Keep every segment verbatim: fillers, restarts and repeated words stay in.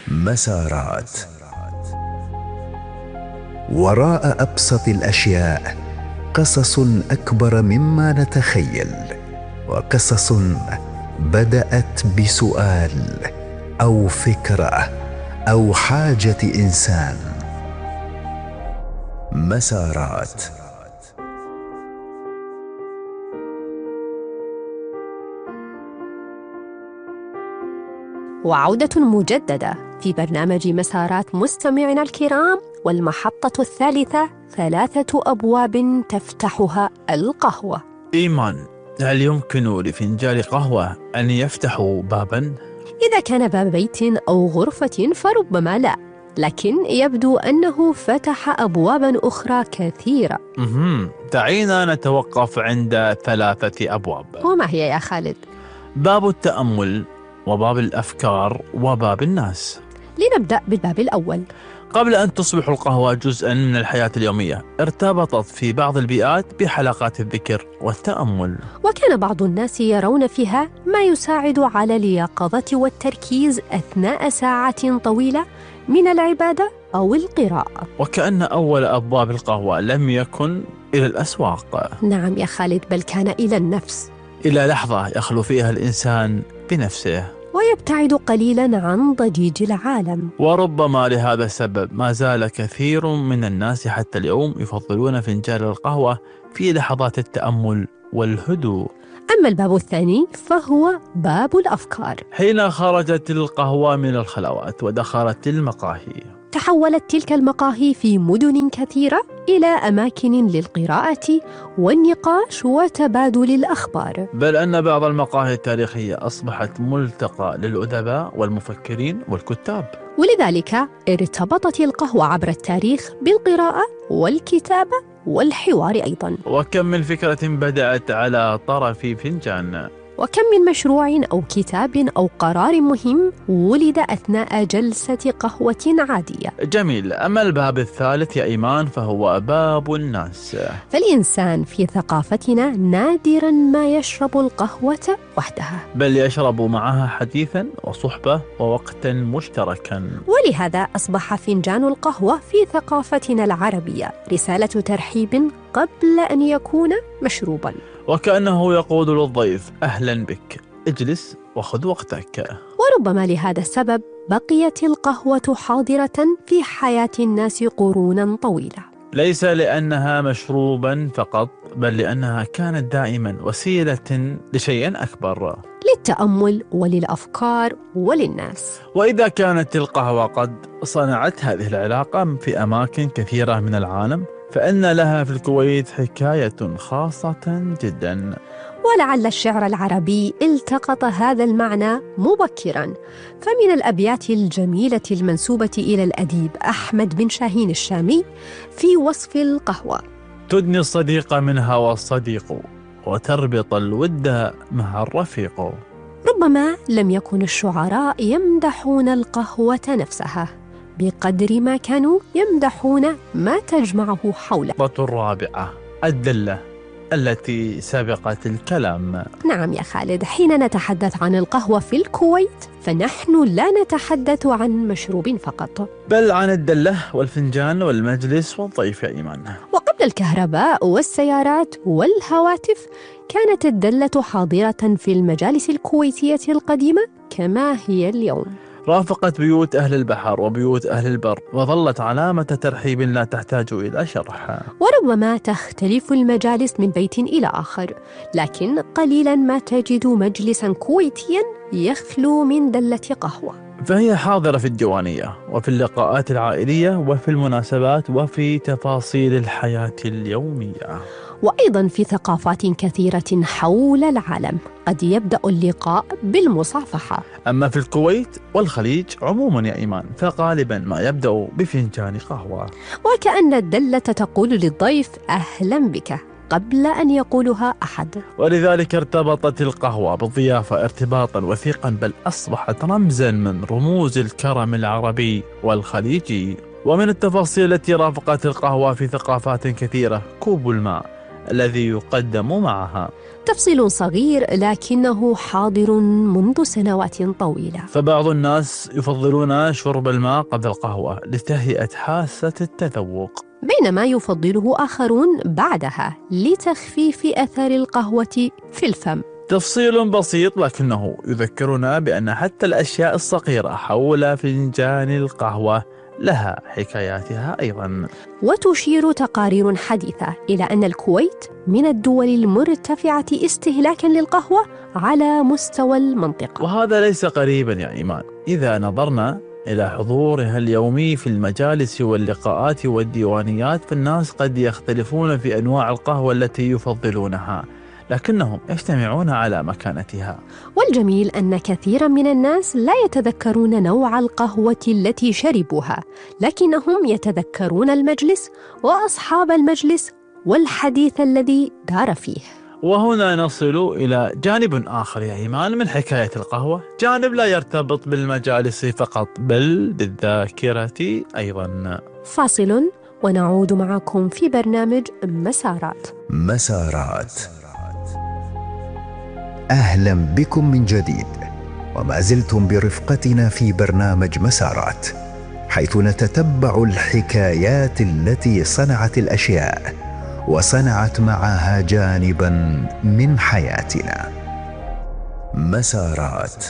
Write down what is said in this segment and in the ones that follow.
مسارات. وراء أبسط الأشياء قصص أكبر مما نتخيل، وقصص بدأت بسؤال أو فكرة أو حاجة إنسان. مسارات. وعودة مجددة في برنامج مسارات مستمعينا الكرام، والمحطة الثالثة ثلاثة أبواب تفتحها القهوة. إيمان، هل يمكن لفنجان قهوة أن يفتح باباً؟ إذا كان باب بيت أو غرفة فربما لا، لكن يبدو أنه فتح أبواباً أخرى كثيرة. مهم. دعينا نتوقف عند ثلاثة أبواب. وما هي يا خالد؟ باب التأمل، وباب الأفكار، وباب الناس. لنبدأ بالباب الأول. قبل أن تصبح القهوة جزءاً من الحياة اليومية، ارتبطت في بعض البيئات بحلقات الذكر والتأمل، وكان بعض الناس يرون فيها ما يساعد على اليقظة والتركيز أثناء ساعات طويلة من العبادة أو القراءة. وكأن أول أبواب القهوة لم يكن إلى الأسواق. نعم يا خالد، بل كان إلى النفس، إلى لحظة يخلو فيها الإنسان بنفسه ويبتعد قليلا عن ضجيج العالم. وربما لهذا السبب ما زال كثير من الناس حتى اليوم يفضلون فنجان القهوة في لحظات التأمل والهدوء. أما الباب الثاني فهو باب الأفكار. حين خرجت القهوة من الخلوات ودخلت المقاهي، تحولت تلك المقاهي في مدن كثيرة إلى أماكن للقراءة والنقاش وتبادل الأخبار. بل أن بعض المقاهي التاريخية أصبحت ملتقى للأدباء والمفكرين والكتاب. ولذلك ارتبطت القهوة عبر التاريخ بالقراءة والكتابة والحوار أيضاً. وكم من فكرة بدأت على طرف فنجان، وكم من مشروع أو كتاب أو قرار مهم ولد أثناء جلسة قهوة عادية. جميل. أما الباب الثالث يا إيمان فهو باب الناس. فالإنسان في ثقافتنا نادراً ما يشرب القهوة وحدها، بل يشرب معها حديثاً وصحبة ووقتاً مشتركاً. ولهذا أصبح فنجان القهوة في ثقافتنا العربية رسالة ترحيب قبل أن يكون مشروباً، وكأنه يقول للضيف: أهلاً بك، اجلس وخذ وقتك. وربما لهذا السبب بقيت القهوة حاضرة في حياة الناس قرونا طويلة، ليس لأنها مشروباً فقط، بل لأنها كانت دائماً وسيلة لشيء أكبر، للتأمل وللأفكار وللناس. وإذا كانت القهوة قد صنعت هذه العلاقة في أماكن كثيرة من العالم، فإن لها في الكويت حكاية خاصة جدا. ولعل الشعر العربي التقط هذا المعنى مبكرا، فمن الأبيات الجميلة المنسوبة إلى الأديب أحمد بن شاهين الشامي في وصف القهوة: تدني الصديق منها والصديق، وتربط الود مع الرفيق. ربما لم يكن الشعراء يمدحون القهوة نفسها بقدر ما كانوا يمدحون ما تجمعه حوله. النقطة الرابعة: الدلة التي سبقت الكلام. نعم يا خالد، حين نتحدث عن القهوة في الكويت فنحن لا نتحدث عن مشروب فقط، بل عن الدلة والفنجان والمجلس والضيف يا إيمان. وقبل الكهرباء والسيارات والهواتف كانت الدلة حاضرة في المجالس الكويتية القديمة كما هي اليوم. رافقت بيوت أهل البحر وبيوت أهل البر، وظلت علامة ترحيب لا تحتاج إلى شرح. وربما تختلف المجالس من بيت إلى آخر، لكن قليلا ما تجد مجلسا كويتيا يخلو من دلة قهوة. فهي حاضرة في الديوانية وفي اللقاءات العائلية وفي المناسبات وفي تفاصيل الحياة اليومية، وأيضا في ثقافات كثيرة حول العالم قد يبدأ اللقاء بالمصافحة. أما في الكويت والخليج عموما يا إيمان فغالبا ما يبدأ بفنجان قهوة، وكأن الدلة تقول للضيف أهلا بك قبل أن يقولها أحد. ولذلك ارتبطت القهوة بالضيافة ارتباطا وثيقا، بل أصبحت رمزا من رموز الكرم العربي والخليجي. ومن التفاصيل التي رافقت القهوة في ثقافات كثيرة كوب الماء الذي يقدم معها. تفصيل صغير لكنه حاضر منذ سنوات طويلة. فبعض الناس يفضلون شرب الماء قبل القهوة لتهيئة حاسة التذوق، بينما يفضله آخرون بعدها لتخفيف أثر القهوة في الفم. تفصيل بسيط لكنه يذكرنا بأن حتى الأشياء الصغيرة حول فنجان القهوة لها حكاياتها أيضا. وتشير تقارير حديثة إلى أن الكويت من الدول المرتفعة استهلاكا للقهوة على مستوى المنطقة، وهذا ليس قريبا يا إيمان إذا نظرنا إلى حضورها اليومي في المجالس واللقاءات والديوانيات. فالناس قد يختلفون في أنواع القهوة التي يفضلونها، لكنهم يجتمعون على مكانتها. والجميل أن كثيرا من الناس لا يتذكرون نوع القهوة التي شربوها، لكنهم يتذكرون المجلس وأصحاب المجلس والحديث الذي دار فيه. وهنا نصل إلى جانب آخر يا إيمان من حكاية القهوة، جانب لا يرتبط بالمجالس فقط بل بالذاكرة أيضا. فاصل ونعود معكم في برنامج مسارات. مسارات. أهلا بكم من جديد، وما زلتم برفقتنا في برنامج مسارات، حيث نتتبع الحكايات التي صنعت الأشياء وصنعت معها جانبا من حياتنا. مسارات.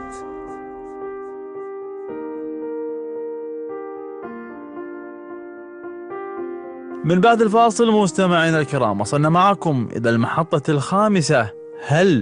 من بعد الفاصل مستمعينا الكرام، وصلنا معكم إلى المحطة الخامسة. هل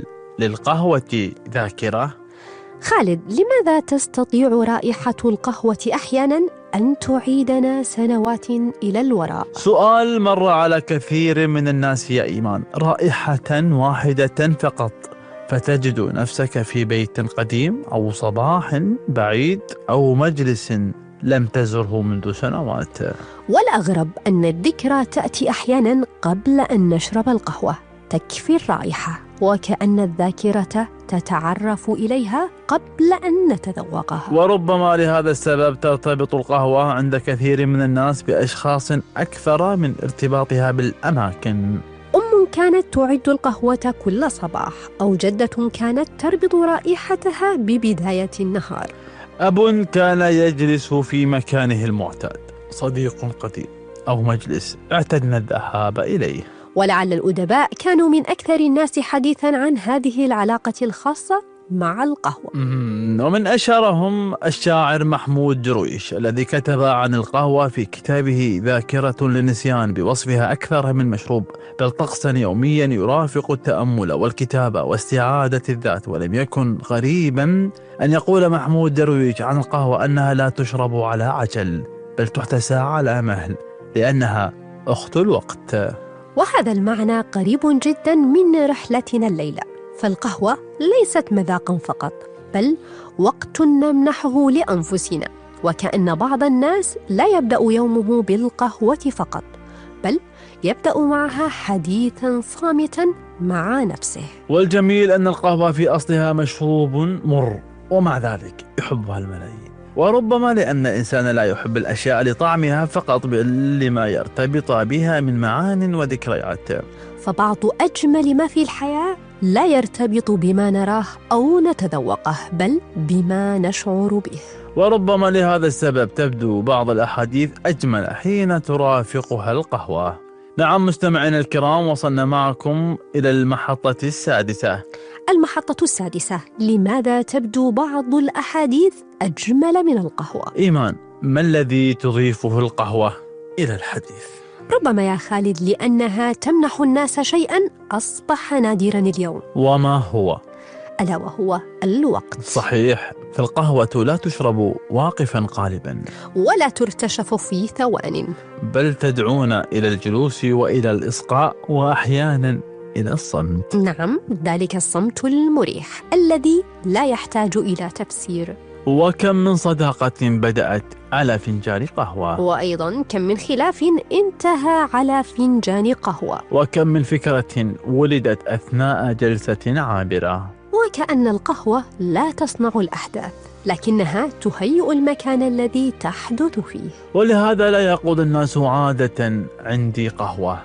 للقهوة ذاكرة؟ خالد، لماذا تستطيع رائحة القهوة أحيانا أن تعيدنا سنوات إلى الوراء؟ سؤال مر على كثير من الناس يا إيمان. رائحة واحدة فقط فتجد نفسك في بيت قديم أو صباح بعيد أو مجلس لم تزره منذ سنوات. والأغرب أن الذكرى تأتي أحيانا قبل أن نشرب القهوة، تكفي الرائحة، وكأن الذاكرة تتعرف إليها قبل أن نتذوقها. وربما لهذا السبب ترتبط القهوة عند كثير من الناس بأشخاص أكثر من ارتباطها بالأماكن. أم كانت تعد القهوة كل صباح، أو جدة كانت تربط رائحتها ببداية النهار. أب كان يجلس في مكانه المعتاد، صديق قديم أو مجلس اعتدنا الذهاب إليه. ولعل الأدباء كانوا من أكثر الناس حديثاً عن هذه العلاقة الخاصة مع القهوة. ومن أشهرهم الشاعر محمود درويش الذي كتب عن القهوة في كتابه ذاكرة للنسيان بوصفها أكثر من مشروب، بل طقسا يوميا يرافق التأمل والكتابة واستعادة الذات. ولم يكن غريبا أن يقول محمود درويش عن القهوة أنها لا تشرب على عجل بل تحتسى على مهل، لأنها أخت الوقت. وهذا المعنى قريب جدا من رحلتنا الليلة، فالقهوة ليست مذاقا فقط بل وقت نمنحه لأنفسنا. وكأن بعض الناس لا يبدأ يومه بالقهوة فقط بل يبدأ معها حديثا صامتا مع نفسه. والجميل أن القهوة في أصلها مشروب مر، ومع ذلك يحبها الملايين. وربما لأن الإنسان لا يحب الأشياء لطعمها فقط بل لما يرتبط بها من معان وذكريات. فبعض أجمل ما في الحياة لا يرتبط بما نراه أو نتذوقه بل بما نشعر به. وربما لهذا السبب تبدو بعض الأحاديث أجمل حين ترافقها القهوة. نعم مستمعينا الكرام، وصلنا معكم إلى المحطة السادسة. المحطة السادسة، لماذا تبدو بعض الأحاديث أجمل من القهوة؟ إيمان، ما الذي تضيفه القهوة إلى الحديث؟ ربما يا خالد لأنها تمنح الناس شيئا أصبح نادرا اليوم. وما هو؟ ألا وهو الوقت. صحيح، فالقهوة لا تشرب واقفا قالبا ولا ترتشف في ثوان، بل تدعونا إلى الجلوس وإلى الإصغاء وأحيانا إلى الصمت. نعم، ذلك الصمت المريح الذي لا يحتاج إلى تفسير. وكم من صداقة بدأت على فنجان قهوة، وأيضا كم من خلاف انتهى على فنجان قهوة، وكم من فكرة ولدت أثناء جلسة عابرة. وكأن القهوة لا تصنع الأحداث لكنها تهيئ المكان الذي تحدث فيه. ولهذا لا يقول الناس عادة عندي قهوة،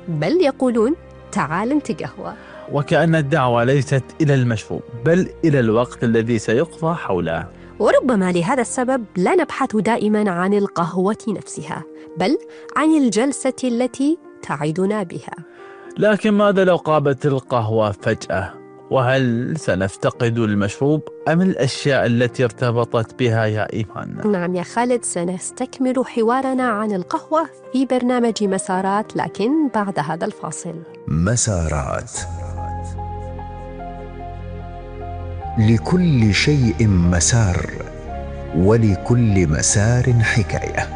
بل يقولون تعال نتقهوى. وكأن الدعوة ليست إلى المشروب بل إلى الوقت الذي سيقضى حوله. وربما لهذا السبب لا نبحث دائما عن القهوة نفسها بل عن الجلسة التي تعدنا بها. لكن ماذا لو غابت القهوة فجأة؟ وهل سنفتقد المشروب أم الأشياء التي ارتبطت بها يا إيمان؟ نعم يا خالد، سنستكمل حوارنا عن القهوة في برنامج مسارات، لكن بعد هذا الفاصل. مسارات. لكل شيء مسار، ولكل مسار حكاية.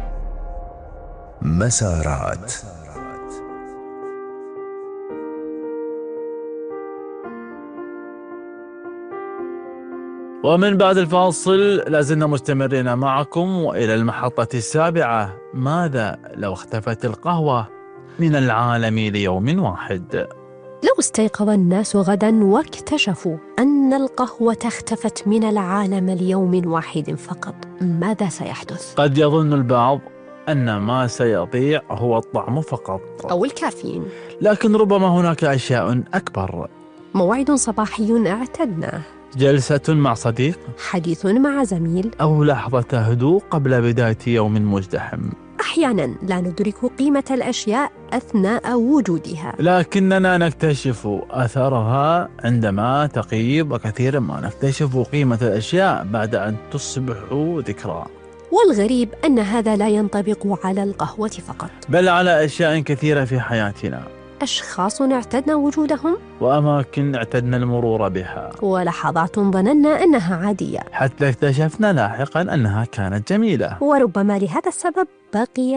مسارات. ومن بعد الفاصل لازلنا مستمرين معكم، وإلى المحطة السابعة: ماذا لو اختفت القهوة من العالم ليوم واحد؟ لو استيقظ الناس غدا واكتشفوا أن القهوة اختفت من العالم ليوم واحد فقط، ماذا سيحدث؟ قد يظن البعض أن ما سيضيع هو الطعم فقط أو الكافيين، لكن ربما هناك أشياء أكبر. موعد صباحي اعتدناه، جلسة مع صديق، حديث مع زميل، أو لحظة هدوء قبل بداية يوم مزدحم. أحيانا لا ندرك قيمة الأشياء أثناء وجودها، لكننا نكتشف أثرها عندما تغيب، وكثيرا ما نكتشف قيمة الأشياء بعد أن تصبح ذكرى. والغريب أن هذا لا ينطبق على القهوة فقط، بل على أشياء كثيرة في حياتنا، أشخاص اعتدنا وجودهم، وأماكن اعتدنا المرور بها، ولحظات ظننا أنها عادية، حتى اكتشفنا لاحقا أنها كانت جميلة. وربما لهذا السبب بقي